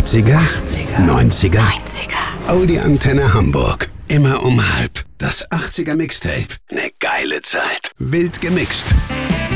80er, 90er, Audi Antenne Hamburg. Immer um 1:30. Das 80er Mixtape. Ne geile Zeit. Wild gemixt.